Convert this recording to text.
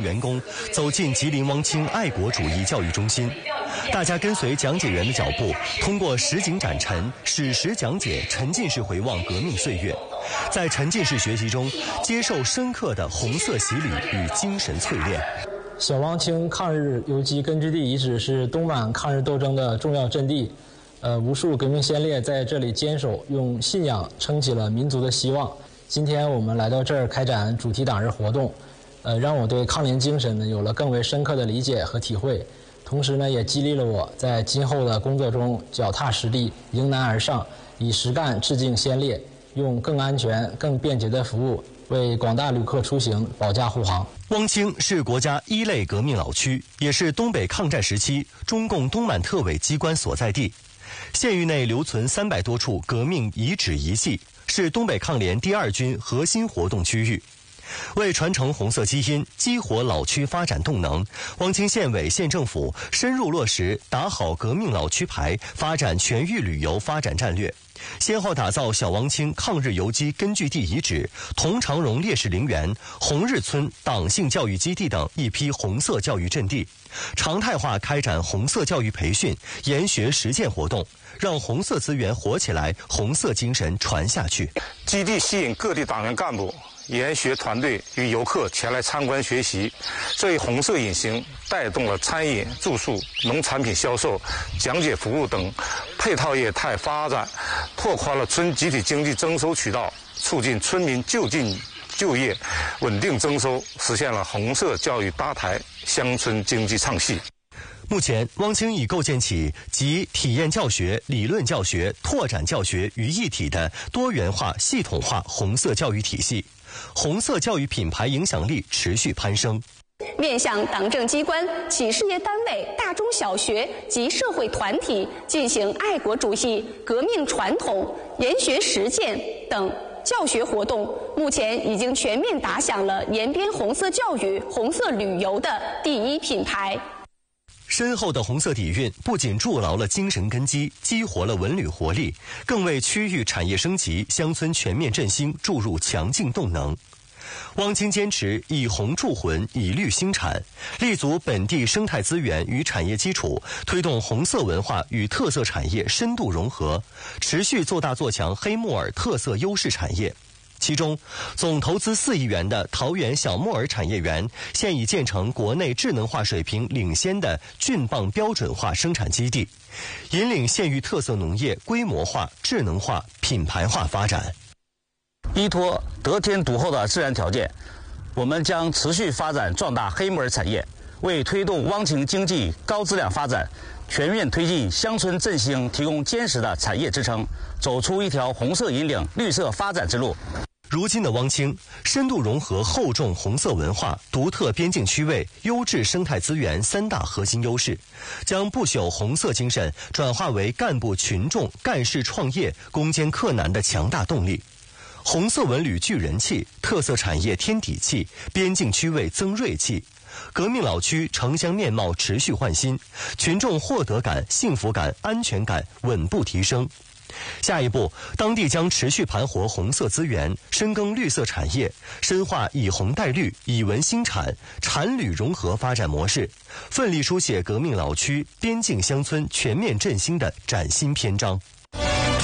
员工走进吉林汪清爱国主义教育中心。大家跟随讲解员的脚步，通过实景展陈、史实讲解，沉浸式回望革命岁月，在沉浸式学习中接受深刻的红色洗礼与精神淬炼。 小汪清抗日游击根据地遗址是东满抗日斗争的重要阵地，无数革命先烈在这里坚守，用信仰撑起了民族的希望。今天我们来到这儿开展主题党日活动，让我对抗联精神呢有了更为深刻的理解和体会，同时呢也激励了我在今后的工作中脚踏实地，迎难而上，以实干致敬先烈，用更安全、更便捷的服务为广大旅客出行保驾护航。 汪清是国家1类革命老区，也是东北抗战时期中共东满特委机关所在地。县域内留存300多处革命遗址遗迹，是东北抗联第2军核心活动区域。为传承红色基因，激活老区发展动能，汪清县委县政府深入落实打好革命老区牌发展全域旅游发展战略，先后打造小汪清抗日游击根据地遗址、佟长荣烈士陵园、红日村党性教育基地等一批红色教育阵地，常态化开展红色教育培训、研学实践活动，让红色资源活起来，红色精神传下去。 基地吸引各地党员干部、研学团队与游客前来参观学习，这一红色隐形带动了餐饮、住宿、农产品销售、讲解服务等配套业态发展，拓宽了村集体经济增收渠道，促进村民就近就业、稳定增收，实现了红色教育搭台、乡村经济唱戏。 目前，汪清已构建起集体验教学、理论教学、拓展教学于一体的多元化、系统化红色教育体系，红色教育品牌影响力持续攀升。 面向党政机关、企事业单位、大中小学及社会团体进行爱国主义、革命传统、研学实践等教学活动，目前已经全面打响了延边红色教育、红色旅游的第1品牌。 深厚的红色底蕴不仅筑牢了精神根基，激活了文旅活力，更为区域产业升级、乡村全面振兴注入强劲动能。汪清坚持以红铸魂，以绿兴产，立足本地生态资源与产业基础，推动红色文化与特色产业深度融合，持续做大做强黑木耳特色优势产业。其中，总投资4亿元的桃园小木耳产业园，现已建成国内智能化水平领先的菌棒标准化生产基地，引领县域特色农业规模化、智能化、品牌化发展。 依托得天独厚的自然条件，我们将持续发展壮大黑木耳产业，为推动汪清经济高质量发展、全面推进乡村振兴提供坚实的产业支撑，走出一条红色引领绿色发展之路。 如今的汪清深度融合厚重红色文化、独特边境区位、优质生态资源3大核心优势，将不朽红色精神转化为干部群众干事创业攻坚克难的强大动力。红色文旅聚人气，特色产业添底气，边境区位增锐气，革命老区城乡面貌持续焕新，群众获得感、幸福感、安全感稳步提升。下一步，当地将持续盘活红色资源，深耕绿色产业，深化以红带绿、以文兴产、产旅融合发展模式，奋力书写革命老区边境乡村全面振兴的崭新篇章。